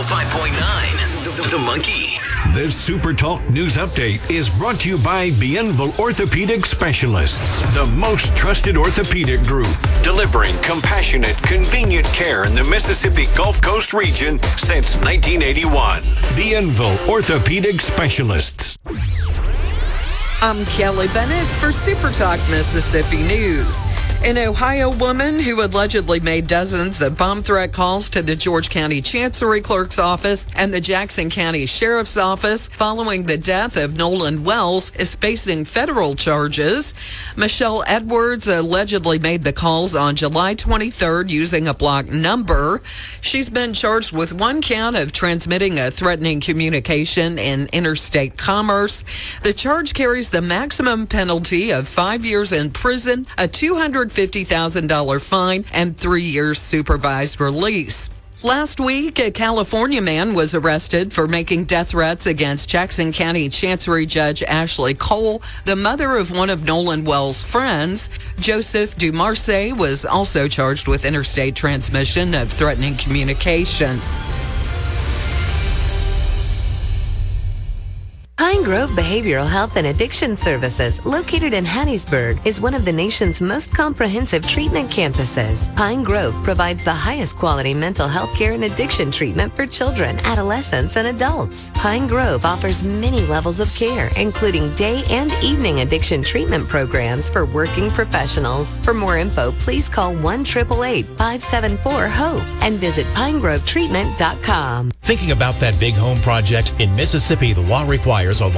105.9 The Monkey. This Super Talk News Update is brought to you by Bienville Orthopedic Specialists, the most trusted orthopedic group, delivering compassionate, convenient care in the Mississippi Gulf Coast region since 1981. Bienville Orthopedic Specialists. I'm Kelly Bennett for Super Talk Mississippi News. An Ohio woman who allegedly made dozens of bomb threat calls to the George County Chancery Clerk's office and the Jackson County Sheriff's Office following the death of Nolan Wells is facing federal charges. Michelle Edwards allegedly made the calls on July 23rd using a blocked number. She's been charged with one count of transmitting a threatening communication in interstate commerce. The charge carries the maximum penalty of 5 years in prison, a $250,000 fine, and 3 years supervised release. Last week, a California man was arrested for making death threats against Jackson County Chancery Judge Ashley Cole, the mother of one of Nolan Wells' friends. Joseph Dumarce was also charged with interstate transmission of threatening communication. Pine Grove Behavioral Health and Addiction Services, located in Hattiesburg, is one of the nation's most comprehensive treatment campuses. Pine Grove provides the highest quality mental health care and addiction treatment for children, adolescents, and adults. Pine Grove offers many levels of care, including day and evening addiction treatment programs for working professionals. For more info, please call 1-888-574-HOPE and visit pinegrovetreatment.com. Thinking about that big home project? In Mississippi, the law requires a